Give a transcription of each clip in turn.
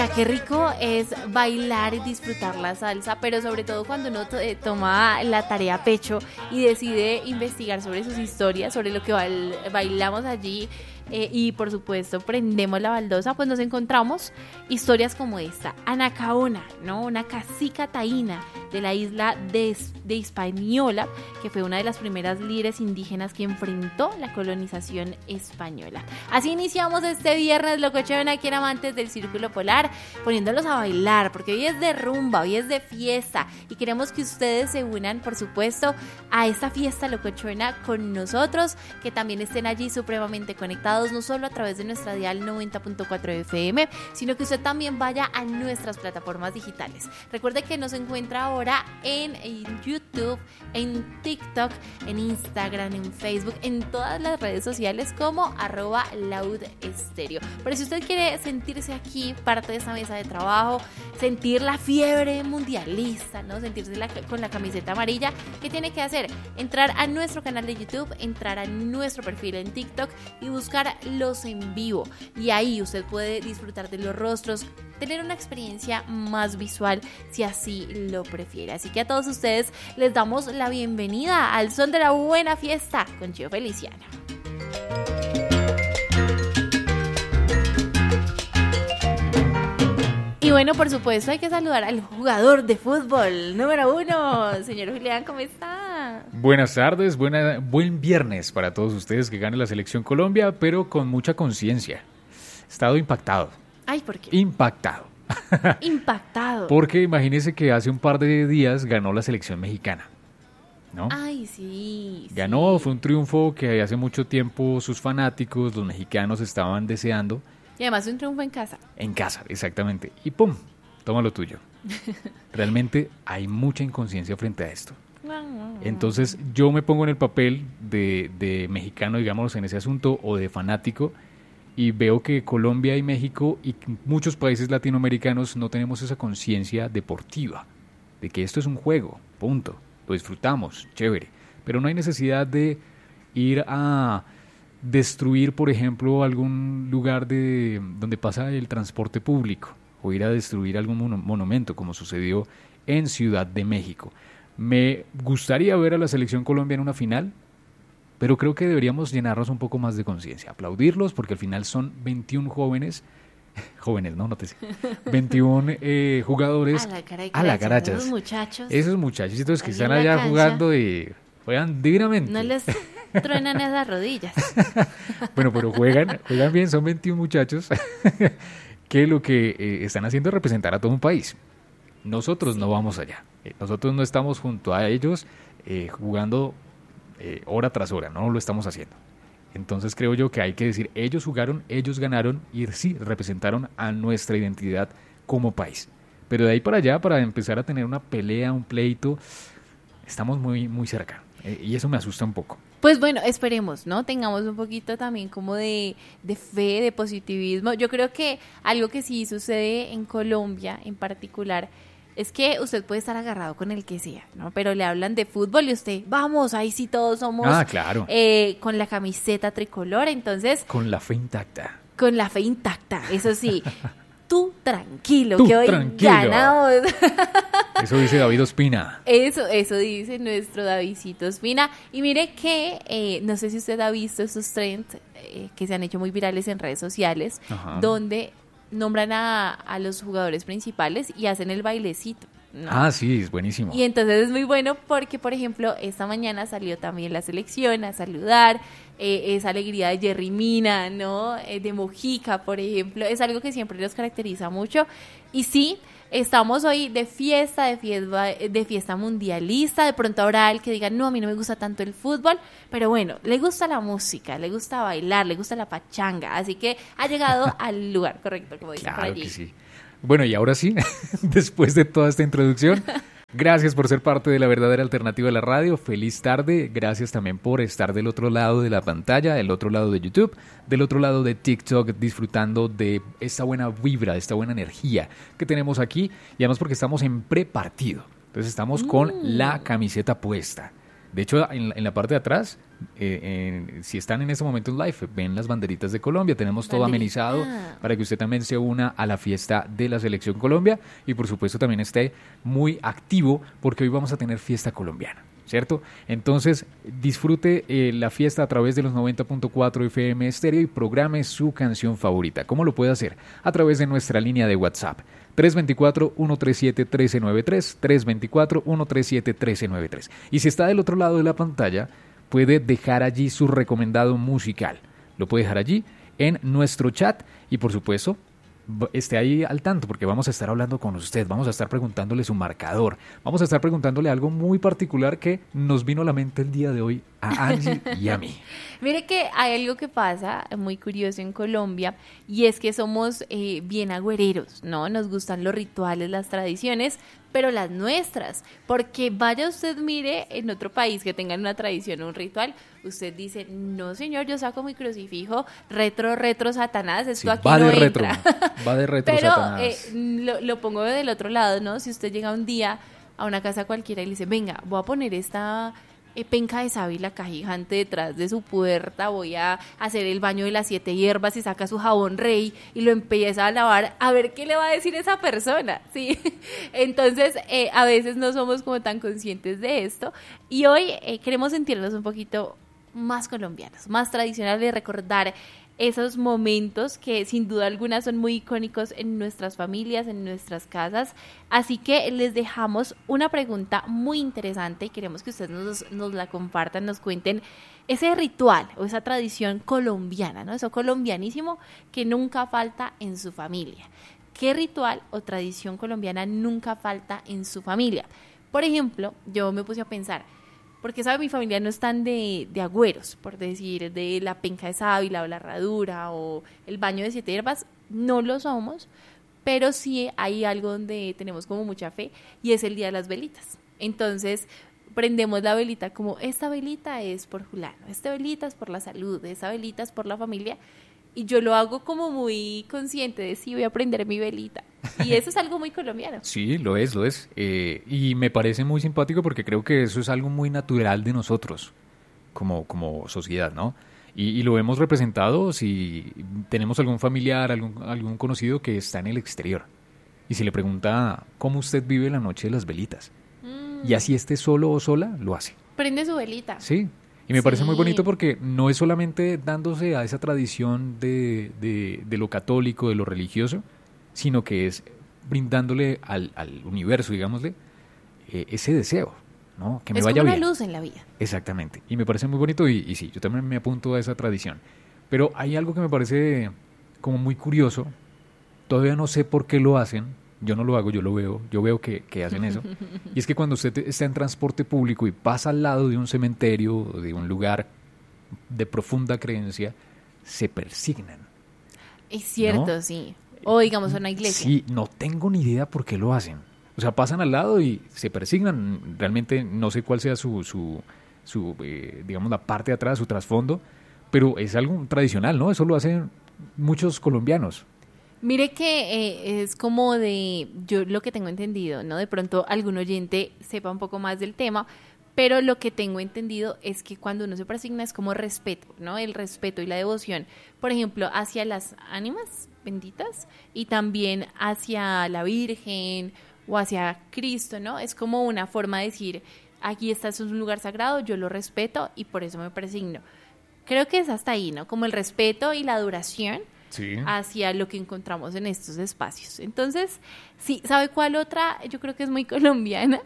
Qué rico es bailar y disfrutar la salsa, pero sobre todo cuando uno toma la tarea a pecho y decide investigar sobre sus historias, sobre lo que bailamos allí. Y por supuesto prendemos la baldosa, pues nos encontramos historias como esta. Anacaona, ¿no? Una cacica taína de la isla de Hispaniola, que fue una de las primeras líderes indígenas que enfrentó la colonización española. Así iniciamos este viernes locochón aquí en Amantes del Círculo Polar, poniéndolos a bailar, porque hoy es de rumba, hoy es de fiesta, y queremos que ustedes se unan, por supuesto, a esta fiesta locochona con nosotros, que también estén allí supremamente conectados, no solo a través de nuestra dial 90.4 FM, sino que usted también vaya a nuestras plataformas digitales. Recuerde que nos encuentra ahora en YouTube, en TikTok, en Instagram, en Facebook, en todas las redes sociales como @laudestereo. Pero si usted quiere sentirse aquí parte de esta mesa de trabajo, sentir la fiebre mundialista, ¿no? Sentirse con la camiseta amarilla, ¿qué tiene que hacer? Entrar a nuestro canal de YouTube, entrar a nuestro perfil en TikTok y buscar los en vivo, y ahí usted puede disfrutar de los rostros, tener una experiencia más visual si así lo prefiere. Así que a todos ustedes les damos la bienvenida al son de la buena fiesta con Chio Feliciano. Y bueno, por supuesto hay que saludar al jugador de fútbol número 1, señor Julián, ¿cómo está? Buenas tardes, buen viernes para todos ustedes, que gane la Selección Colombia, pero con mucha conciencia. He estado impactado. Ay, ¿por qué? Impactado. Impactado. Porque imagínense que hace un par de días ganó la Selección Mexicana, ¿no? Ay, sí. Ganó, fue un triunfo que hace mucho tiempo sus fanáticos, los mexicanos, estaban deseando. Y además un triunfo en casa. En casa, exactamente. Y ¡pum! Toma lo tuyo. Realmente hay mucha inconsciencia frente a esto. Entonces yo me pongo en el papel de mexicano, digamos, en ese asunto, o de fanático, y veo que Colombia y México y muchos países latinoamericanos no tenemos esa conciencia deportiva, de que esto es un juego, punto. Lo disfrutamos, chévere. Pero no hay necesidad de ir a destruir, por ejemplo, algún lugar donde pasa el transporte público, o ir a destruir algún monumento, como sucedió en Ciudad de México. Me gustaría ver a la Selección Colombia en una final, pero creo que deberíamos llenarnos un poco más de conciencia, aplaudirlos, porque al final son 21 jóvenes, no, no te sé, 21 jugadores a la caracha, esos muchachitos que están allá jugando y juegan divinamente. No les truenan esas rodillas. Bueno, pero juegan bien, son 21 muchachos que lo que están haciendo es representar a todo un país. Nosotros no vamos allá, nosotros no estamos junto a ellos jugando hora tras hora, no lo estamos haciendo. Entonces creo yo que hay que decir, ellos jugaron, ellos ganaron y sí, representaron a nuestra identidad como país. Pero de ahí para allá, para empezar a tener una pelea, un pleito, estamos muy, muy cerca. Y eso me asusta un poco. Pues bueno, esperemos, ¿no? Tengamos un poquito también como de fe, de positivismo. Yo creo que algo que sí sucede en Colombia en particular es que usted puede estar agarrado con el que sea, ¿no? Pero le hablan de fútbol y usted, vamos, ahí sí todos somos claro. Con la camiseta tricolor, entonces... Con la fe intacta. Con la fe intacta, eso sí. Tú tranquilo, Tú que hoy tranquilo. ganamos. Eso dice David Ospina. Eso dice nuestro Davidcito Ospina. Y mire que, no sé si usted ha visto esos trends que se han hecho muy virales en redes sociales, Ajá. donde nombran a los jugadores principales y hacen el bailecito, ¿no? Ah, sí, es buenísimo. Y entonces es muy bueno porque, por ejemplo, esta mañana salió también la selección a saludar, esa alegría de Jerry Mina, ¿no? De Mojica, por ejemplo, es algo que siempre los caracteriza mucho. Y sí, estamos hoy de fiesta mundialista. De pronto habrá el que diga, no, a mí no me gusta tanto el fútbol, pero bueno, le gusta la música, le gusta bailar, le gusta la pachanga, así que ha llegado al lugar correcto, como dicen por allí. Claro que sí. Bueno, y ahora sí, después de toda esta introducción, gracias por ser parte de la verdadera alternativa de la radio. Feliz tarde. Gracias también por estar del otro lado de la pantalla, del otro lado de YouTube, del otro lado de TikTok, disfrutando de esta buena vibra, de esta buena energía que tenemos aquí. Y además porque estamos en prepartido. Entonces estamos con la camiseta puesta. De hecho, en la parte de atrás si están en este momento en live, ven las banderitas de Colombia, tenemos todo amenizado para que usted también se una a la fiesta de la Selección Colombia y por supuesto también esté muy activo porque hoy vamos a tener fiesta colombiana, ¿cierto? Entonces disfrute la fiesta a través de los 90.4 FM Estéreo y programe su canción favorita. ¿Cómo lo puede hacer? A través de nuestra línea de WhatsApp 324-137-1393, 324-137-1393. Y si está del otro lado de la pantalla, puede dejar allí su recomendado musical. Lo puede dejar allí en nuestro chat y por supuesto esté ahí al tanto porque vamos a estar hablando con usted, vamos a estar preguntándole su marcador, vamos a estar preguntándole algo muy particular que nos vino a la mente el día de hoy a Angie y a mí. Mire que hay algo que pasa muy curioso en Colombia y es que somos bien agüereros, ¿no? Nos gustan los rituales, las tradiciones, pero las nuestras, porque vaya usted mire en otro país que tengan una tradición o un ritual, usted dice, no señor, yo saco mi crucifijo, retro Satanás, esto sí, aquí va no de entra. Va de retro pero, Satanás. Lo pongo del otro lado, ¿no? Si usted llega un día a una casa cualquiera y le dice, venga, voy a poner esta penca de sábila acá gigante detrás de su puerta, voy a hacer el baño de las 7 hierbas y saca su jabón rey y lo empieza a lavar, a ver qué le va a decir esa persona, ¿sí? Entonces, a veces no somos como tan conscientes de esto y hoy queremos sentirnos un poquito más colombianos, más tradicionales, recordar esos momentos que sin duda alguna son muy icónicos en nuestras familias, en nuestras casas. Así que les dejamos una pregunta muy interesante y queremos que ustedes nos la compartan, nos cuenten ese ritual o esa tradición colombiana, ¿no? Eso colombianísimo que nunca falta en su familia. ¿Qué ritual o tradición colombiana nunca falta en su familia? Por ejemplo, yo me puse a pensar, porque, ¿sabe? Mi familia no es tan de agüeros, por decir, de la penca de sábila o la herradura o el baño de 7 hierbas, no lo somos, pero sí hay algo donde tenemos como mucha fe y es el día de las velitas. Entonces, prendemos la velita como, esta velita es por fulano, esta velita es por la salud, esta velita es por la familia, y yo lo hago como muy consciente de sí, voy a prender mi velita. Y eso es algo muy colombiano. Sí, lo es. Y me parece muy simpático porque creo que eso es algo muy natural de nosotros como sociedad, ¿no? Y lo hemos representado si tenemos algún familiar, algún conocido que está en el exterior. Y si le pregunta cómo usted vive la noche de las velitas. Y así esté solo o sola, lo hace. Prende su velita. Sí. Y me parece muy bonito porque no es solamente dándose a esa tradición de lo católico, de lo religioso, sino que es brindándole al universo, digámosle, ese deseo, ¿no? Que me vaya bien. Es como una luz en la vida. Exactamente. Y me parece muy bonito y sí, yo también me apunto a esa tradición. Pero hay algo que me parece como muy curioso. Todavía no sé por qué lo hacen. Yo no lo hago, yo lo veo. Yo veo que hacen eso. Y es que cuando usted está en transporte público y pasa al lado de un cementerio o de un lugar de profunda creencia, se persignan. Es cierto, ¿no? Sí. O digamos una iglesia. Sí, no tengo ni idea por qué lo hacen. O sea, pasan al lado y se persignan. Realmente no sé cuál sea su digamos, la parte de atrás, su trasfondo, pero es algo tradicional, ¿no? Eso lo hacen muchos colombianos. Mire que es como yo lo que tengo entendido, ¿no? De pronto algún oyente sepa un poco más del tema, pero lo que tengo entendido es que cuando uno se persigna es como respeto, ¿no? El respeto y la devoción, por ejemplo, hacia las ánimas benditas y también hacia la Virgen o hacia Cristo, ¿no? Es como una forma de decir, aquí está, es un lugar sagrado, yo lo respeto y por eso me persigno. Creo que es hasta ahí, ¿no? Como el respeto y la adoración. Sí. Hacia lo que encontramos en estos espacios. Entonces, sí, ¿sabe cuál otra? Yo creo que es muy colombiana.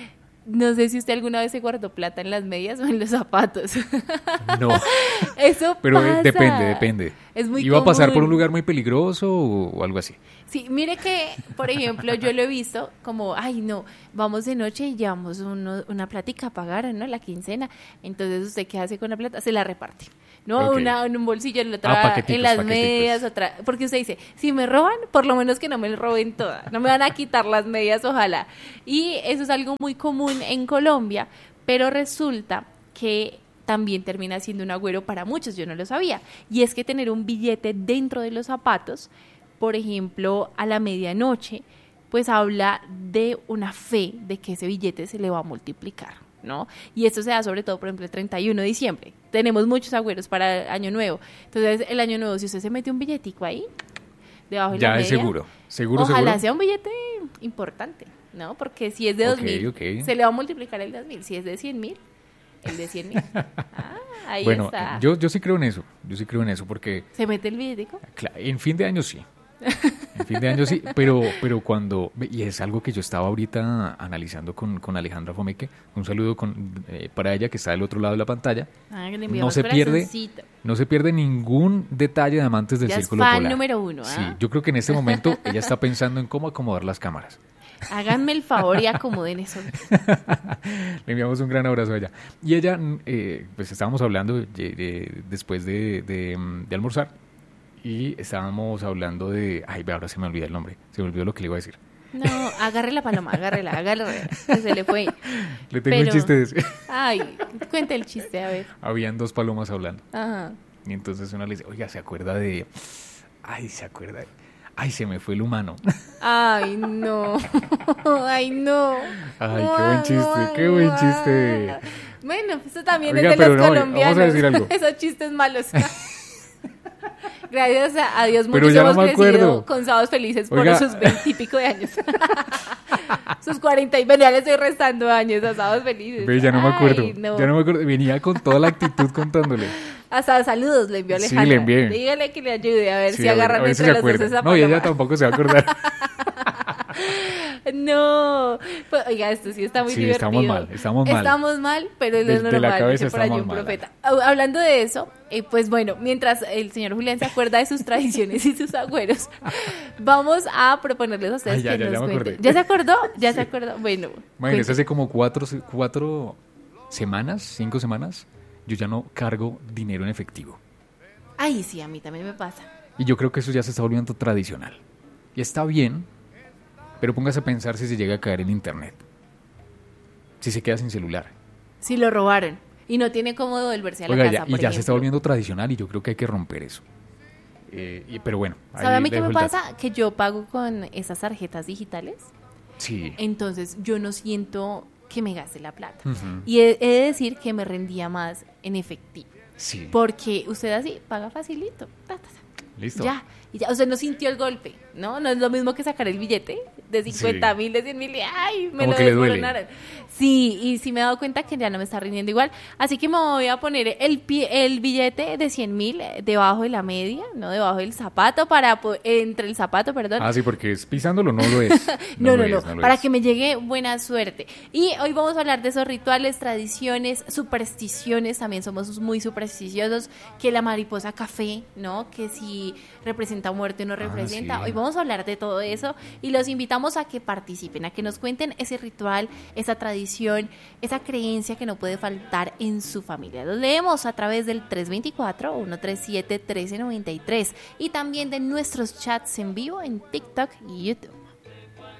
No sé si usted alguna vez se guardó plata en las medias o en los zapatos. No. Eso pero pasa. Depende. Es muy ¿Iba común. A pasar por un lugar muy peligroso o algo así? Sí, mire que, por ejemplo, yo lo he visto como, ay, no, vamos de noche y llevamos una plática a pagar, ¿no? La quincena. Entonces, ¿usted qué hace con la plata? Se la reparte. No, okay. En un bolsillo, en otra, en las medias, otra. Porque usted dice, si me roban, por lo menos que no me lo roben todas. No me van a quitar las medias, ojalá. Y eso es algo muy común en Colombia, pero resulta que también termina siendo un agüero para muchos, yo no lo sabía. Y es que tener un billete dentro de los zapatos, por ejemplo, a la medianoche, pues habla de una fe de que ese billete se le va a multiplicar, ¿no? Y esto se da sobre todo, por ejemplo, el 31 de diciembre, tenemos muchos agüeros para el año nuevo. Entonces, el año nuevo, si usted se mete un billetico ahí, debajo de la Ya media, es seguro. Seguro, ojalá seguro. sea un billete importante, ¿no? Porque si es de 2.000, Ok. se le va a multiplicar el 2.000. Si es de 100.000, el de 100.000. Ahí Bueno, está. yo sí creo en eso. Yo sí creo en eso porque ¿Se mete el billetico? en fin de año sí. En fin de año sí, pero cuando, y es algo que yo estaba ahorita analizando con Alejandra Fomeque, un saludo para ella que está del otro lado de la pantalla. Que le No enviamos se pierde, corazoncito. no se pierde ningún detalle de Amantes del Ya es Círculo fan Polar. número 1, Sí, yo creo que en este momento ella está pensando en cómo acomodar las cámaras. Háganme el favor y acomoden eso. Le enviamos un gran abrazo a ella. Y ella, pues estábamos hablando después de almorzar y estábamos hablando de... Ay, ahora se me olvida el nombre, se me olvidó lo que le iba a decir. No, agarre la paloma, agárrela, que se le fue. Le tengo un chiste de ese. Ay, cuente el chiste, a ver. Habían dos palomas hablando. Ajá. Y entonces una le dice, oiga, ¿se acuerda de...? Ay, ¿se acuerda de...? Ay, se me fue el humano. Ay, no. Ay, no. Ay, qué buen chiste, qué buen chiste. Bueno, pues eso también Oiga, es de pero los no, colombianos. vamos a decir algo. Esos chistes malos. Gracias a Dios, Pero muchos ya no hemos me crecido acuerdo. con sábados felices por Oiga. sus 20 y pico de años. Sus 40 y ya le estoy restando años a sábados felices. Ve, ya no me acuerdo. Ay, no. Ya no me acuerdo. Venía con toda la actitud contándole. Hasta saludos le envió Sí, Alejandra. le envié. Dígale que le ayude a ver Sí, si a ver agarran si entre se los dos acuerda. esa No, y ella paloma. tampoco se va a acordar. No, pues, oiga, esto sí está muy Sí, divertido. estamos mal. Estamos mal, pero es De la normal, cabeza dice por allí estamos un mal. profeta. Hablando de eso, pues bueno, mientras el señor Julián se acuerda de sus tradiciones y sus agüeros, vamos a proponerles a ustedes Ay, ya que nos me cuenten. acordé. ¿Ya se acordó? ¿Ya se acordó? Bueno, Imagínese, hace como 4 semanas, 5 semanas, yo ya no cargo dinero en efectivo. ay, sí, a mí también me pasa. Y yo creo que eso ya se está volviendo tradicional. Y está bien, pero póngase a pensar si se llega a caer en internet. Si se queda sin celular. Si lo robaron y no tiene cómo devolverse a la Oiga, casa, ya, y por ya se está ejemplo. volviendo tradicional y yo creo que hay que romper eso. Pero bueno. ahí ¿Sabe a mí le qué me dejo el dato. pasa? Que yo pago con esas tarjetas digitales. Sí. Entonces yo no siento que me gaste la plata. Ujú. Y he de decir que me rendía más en efectivo. Sí. Porque usted así paga facilito. Ta, ta, ta. Listo. Ya. Y ya, usted no sintió el golpe, ¿no? No es lo mismo que sacar el billete de 50.000, de 100.000 y ¡ay! Me Como lo que le duele. desmoronaron. Sí, y sí me he dado cuenta que ya no me está rindiendo igual. Así que me voy a poner el billete de 100.000 debajo de la media, ¿no? Debajo del zapato, entre el zapato, perdón. Ah, sí, porque pisándolo no lo es. No, lo es. para que me llegue buena suerte. Y hoy vamos a hablar de esos rituales, tradiciones, supersticiones, también somos muy supersticiosos, que la mariposa café, ¿no? Que si representa muerte o no representa. sí. Hoy vamos a hablar de todo eso y los invitamos a que participen, a que nos cuenten ese ritual, esa tradición, esa creencia que no puede faltar en su familia. Los leemos a través del 324-137-1393 y también de nuestros chats en vivo en TikTok y YouTube.